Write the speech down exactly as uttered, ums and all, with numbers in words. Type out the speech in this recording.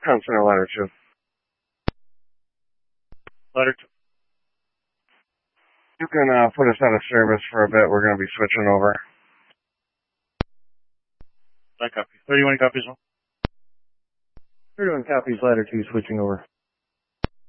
Consular letter two. Letter two. You can uh, put us out of service for a bit. We're going to be switching over. I copy. thirty-one copies. thirty-one copies, letter two, switching over.